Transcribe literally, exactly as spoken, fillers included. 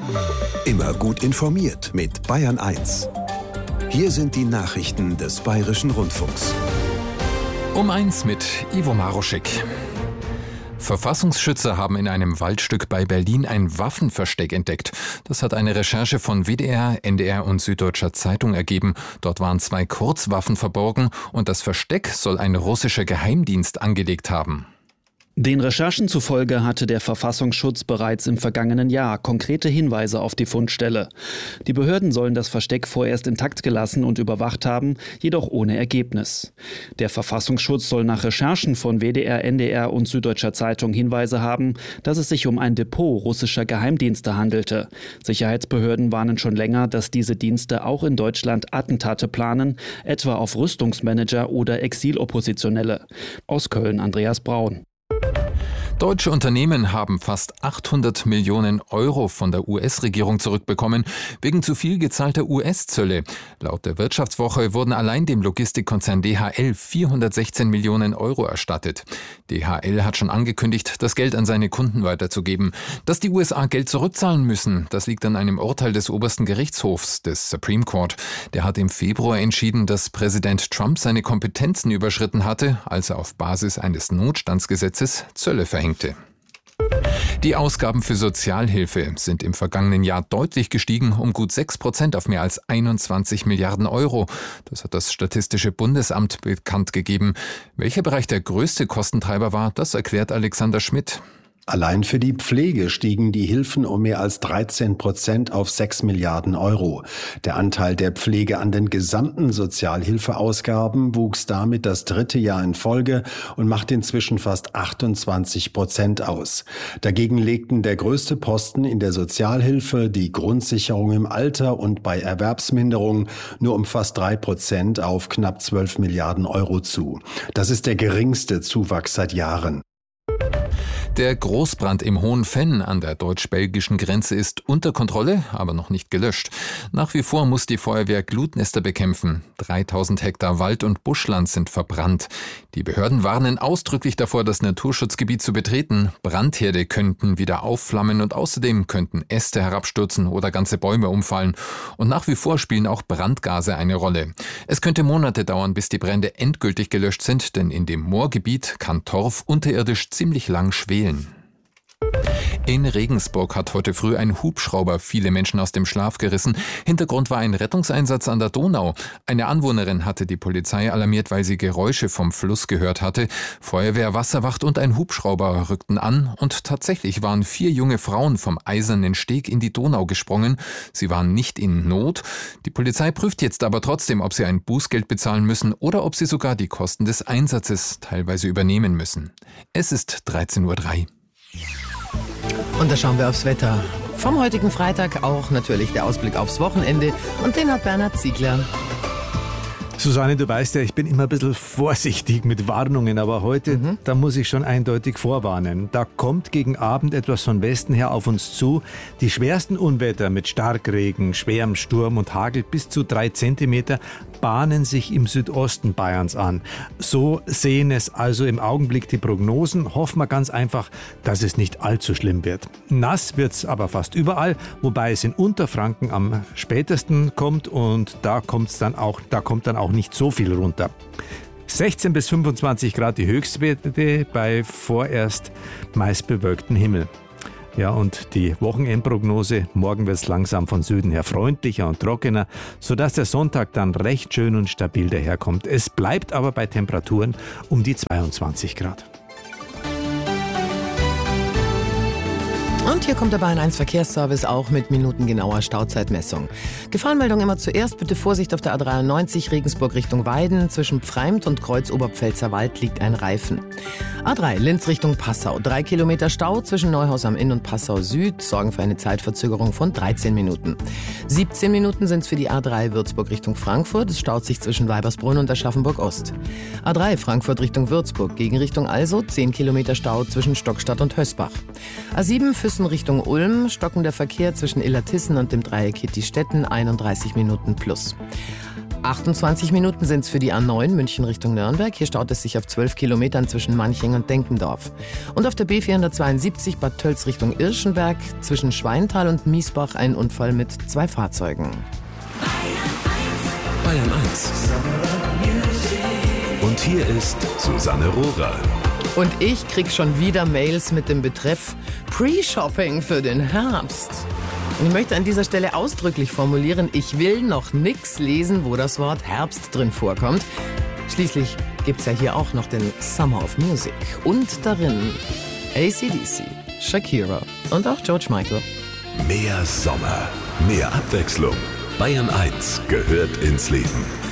Immer gut informiert mit Bayern eins. Hier sind die Nachrichten des Bayerischen Rundfunks. Um eins mit Ivo Maroschek. Verfassungsschützer haben in einem Waldstück bei Berlin ein Waffenversteck entdeckt. Das hat eine Recherche von W D R, N D R und Süddeutscher Zeitung ergeben. Dort waren zwei Kurzwaffen verborgen und das Versteck soll ein russischer Geheimdienst angelegt haben. Den Recherchen zufolge hatte der Verfassungsschutz bereits im vergangenen Jahr konkrete Hinweise auf die Fundstelle. Die Behörden sollen das Versteck vorerst intakt gelassen und überwacht haben, jedoch ohne Ergebnis. Der Verfassungsschutz soll nach Recherchen von W D R, N D R und Süddeutscher Zeitung Hinweise haben, dass es sich um ein Depot russischer Geheimdienste handelte. Sicherheitsbehörden warnen schon länger, dass diese Dienste auch in Deutschland Attentate planen, etwa auf Rüstungsmanager oder Exiloppositionelle. Aus Köln Andreas Braun. Deutsche Unternehmen haben fast achthundert Millionen Euro von der U S-Regierung zurückbekommen, wegen zu viel gezahlter U S-Zölle. Laut der Wirtschaftswoche wurden allein dem Logistikkonzern D H L vierhundertsechzehn Millionen Euro erstattet. D H L hat schon angekündigt, das Geld an seine Kunden weiterzugeben. Dass die U S A Geld zurückzahlen müssen, das liegt an einem Urteil des obersten Gerichtshofs, des Supreme Court. Der hat im Februar entschieden, dass Präsident Trump seine Kompetenzen überschritten hatte, als er auf Basis eines Notstandsgesetzes Zölle verhängte. Die Ausgaben für Sozialhilfe sind im vergangenen Jahr deutlich gestiegen, um gut sechs Prozent auf mehr als einundzwanzig Milliarden Euro. Das hat das Statistische Bundesamt bekannt gegeben. Welcher Bereich der größte Kostentreiber war, das erklärt Alexander Schmidt. Allein für die Pflege stiegen die Hilfen um mehr als dreizehn Prozent auf sechs Milliarden Euro. Der Anteil der Pflege an den gesamten Sozialhilfeausgaben wuchs damit das dritte Jahr in Folge und macht inzwischen fast achtundzwanzig Prozent aus. Dagegen legten der größte Posten in der Sozialhilfe, die Grundsicherung im Alter und bei Erwerbsminderung nur um fast drei Prozent auf knapp zwölf Milliarden Euro zu. Das ist der geringste Zuwachs seit Jahren. Der Großbrand im Hohenfenn an der deutsch-belgischen Grenze ist unter Kontrolle, aber noch nicht gelöscht. Nach wie vor muss die Feuerwehr Glutnester bekämpfen. dreitausend Hektar Wald- und Buschland sind verbrannt. Die Behörden warnen ausdrücklich davor, das Naturschutzgebiet zu betreten. Brandherde könnten wieder aufflammen und außerdem könnten Äste herabstürzen oder ganze Bäume umfallen. Und nach wie vor spielen auch Brandgase eine Rolle. Es könnte Monate dauern, bis die Brände endgültig gelöscht sind, denn in dem Moorgebiet kann Torf unterirdisch ziemlich lang schwelen. In Regensburg hat heute früh ein Hubschrauber viele Menschen aus dem Schlaf gerissen. Hintergrund war ein Rettungseinsatz an der Donau. Eine Anwohnerin hatte die Polizei alarmiert, weil sie Geräusche vom Fluss gehört hatte. Feuerwehr, Wasserwacht und ein Hubschrauber rückten an und tatsächlich waren vier junge Frauen vom Eisernen Steg in die Donau gesprungen. Sie waren nicht in Not. Die Polizei prüft jetzt aber trotzdem, ob sie ein Bußgeld bezahlen müssen oder ob sie sogar die Kosten des Einsatzes teilweise übernehmen müssen. Es ist dreizehn Uhr drei. Und da schauen wir aufs Wetter. Vom heutigen Freitag auch natürlich der Ausblick aufs Wochenende. Und den hat Bernhard Ziegler. Susanne, du weißt ja, ich bin immer ein bisschen vorsichtig mit Warnungen, aber heute, mhm. da muss ich schon eindeutig vorwarnen. Da kommt gegen Abend etwas von Westen her auf uns zu. Die schwersten Unwetter mit Starkregen, schwerem Sturm und Hagel bis zu drei Zentimeter bahnen sich im Südosten Bayerns an. So sehen es also im Augenblick die Prognosen. Hoffen wir ganz einfach, dass es nicht allzu schlimm wird. Nass wird es aber fast überall, wobei es in Unterfranken am spätesten kommt und da kommt's dann auch, da kommt dann auch nicht so viel runter. sechzehn bis fünfundzwanzig Grad die Höchstwerte bei vorerst meist bewölktem Himmel. Ja, und die Wochenendprognose, morgen wird es langsam von Süden her freundlicher und trockener, sodass der Sonntag dann recht schön und stabil daherkommt. Es bleibt aber bei Temperaturen um die zweiundzwanzig Grad. Und hier kommt der Bayern eins Verkehrsservice auch mit minutengenauer Stauzeitmessung. Gefahrenmeldung immer zuerst. Bitte Vorsicht auf der A dreiundneunzig Regensburg Richtung Weiden. Zwischen Pfreimt und Kreuz Oberpfälzerwald liegt ein Reifen. A drei Linz Richtung Passau. Drei Kilometer Stau zwischen Neuhaus am Inn und Passau Süd sorgen für eine Zeitverzögerung von dreizehn Minuten. siebzehn Minuten sind es für die A drei Würzburg Richtung Frankfurt. Es staut sich zwischen Weibersbrunn und Aschaffenburg Ost. A drei Frankfurt Richtung Würzburg. Gegenrichtung also zehn Kilometer Stau zwischen Stockstadt und Hösbach. A sieben Füssen Richtung Ulm, stockender Verkehr zwischen Illertissen und dem Dreieck Hittistetten, einunddreißig Minuten plus. achtundzwanzig Minuten sind es für die A neun München Richtung Nürnberg. Hier staut es sich auf zwölf Kilometern zwischen Manching und Denkendorf. Und auf der B vierhundertzweiundsiebzig Bad Tölz Richtung Irschenberg zwischen Schweintal und Miesbach ein Unfall mit zwei Fahrzeugen. Bayern eins. Und hier ist Susanne Rohrer. Und ich krieg schon wieder Mails mit dem Betreff Pre-Shopping für den Herbst. Und ich möchte an dieser Stelle ausdrücklich formulieren, ich will noch nix lesen, wo das Wort Herbst drin vorkommt. Schließlich gibt's ja hier auch noch den Summer of Music. Und darin A C D C, Shakira und auch George Michael. Mehr Sommer, mehr Abwechslung. Bayern eins gehört ins Leben.